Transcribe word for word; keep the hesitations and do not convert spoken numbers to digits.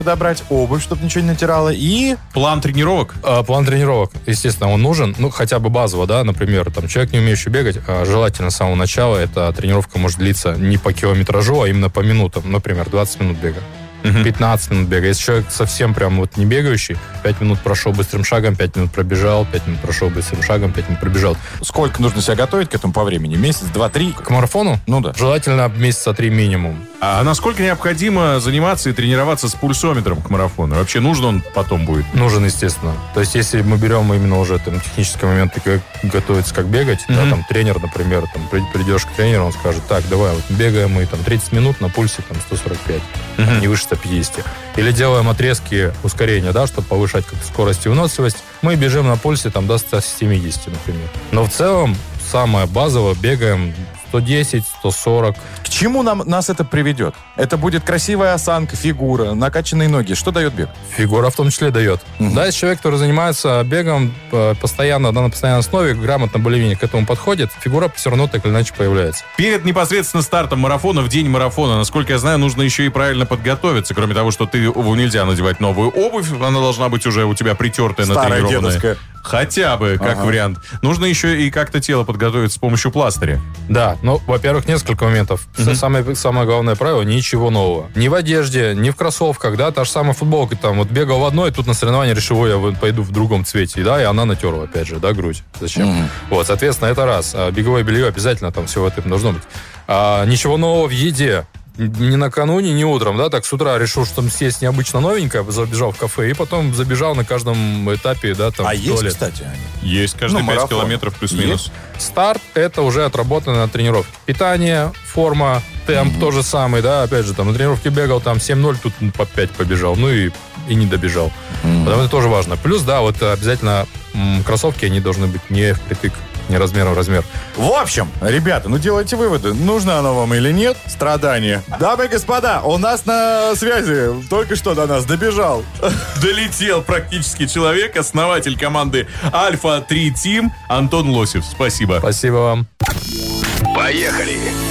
подобрать, обувь, чтобы ничего не натирало, и... План тренировок? А, план тренировок, естественно, он нужен, ну, хотя бы базово, да, например, там, человек, не умеющий бегать, а, желательно с самого начала, эта тренировка может длиться не по километражу, а именно по минутам, например, двадцать минут бега. пятнадцать минут бега. Если человек совсем прям вот не бегающий, пять минут прошел быстрым шагом, пять минут пробежал, пять минут прошел быстрым шагом, пять минут пробежал. Сколько нужно себя готовить к этому по времени? Месяц, два, три? К марафону? Ну да. Желательно месяца три минимум. А насколько необходимо заниматься и тренироваться с пульсометром к марафону? Вообще нужен он потом будет? Нужен, естественно. То есть, если мы берем именно уже там технические моменты, как готовиться, как бегать, mm-hmm. да, там тренер, например, там придешь к тренеру, он скажет, так, давай, вот бегаем мы там тридцать минут на пульсе там сто сорок пять, mm-hmm. не выше ста пятидесяти. Или делаем отрезки ускорения, да, чтобы повышать как скорость и выносливость. Мы бежим на пульсе там до ста семидесяти, например. Но в целом, самое базовое, бегаем сто десять, сто сорок. К чему нам, нас это приведет? Это будет красивая осанка, фигура, накачанные ноги. Что дает бег? Фигура в том числе дает. Mm-hmm. Да, если человек, который занимается бегом постоянно, да, на постоянной основе, грамотно более-менее к этому подходит, фигура все равно так или иначе появляется. Перед непосредственно стартом марафона, в день марафона, насколько я знаю, нужно еще и правильно подготовиться. Кроме того, что ты нельзя надевать новую обувь, она должна быть уже у тебя притертая, старая, натренированная. дедовская. Хотя бы, как ага. вариант. Нужно еще и как-то тело подготовить с помощью пластыря. Да, ну, во-первых, несколько моментов. Mm-hmm. Самое, самое главное правило — ничего нового. Ни в одежде, ни в кроссовках, да, та же самая футболка, там, вот бегал в одной, тут на соревнования решил, я пойду в другом цвете, да, и она натерла, опять же, да, грудь. Зачем? Mm-hmm. Вот, соответственно, это раз. А беговое белье обязательно там всего этого должно быть. А, ничего нового в еде. Ни накануне, ни утром, да, так с утра решил, что там съесть необычно новенькое, забежал в кафе и потом забежал на каждом этапе, да, там, а в есть, туалет. Кстати, они? Есть, каждые ну, пять марафон. километров плюс-минус. Есть. Старт — это уже отработанная тренировка. Питание, форма, темп mm-hmm. то же самый, да, опять же, там, на тренировке бегал, там, семь ноль, тут по пять побежал, ну и, и не добежал. Mm-hmm. Потому это тоже важно. Плюс, да, вот обязательно м, кроссовки, они должны быть не впритык, не размером в размер. В общем, ребята, ну делайте выводы, нужно оно вам или нет, страдание. Дамы и господа, у нас на связи только что до нас добежал. Долетел практически человек, основатель команды Альфа три Team Антон Лосев. Спасибо. Спасибо вам. Поехали!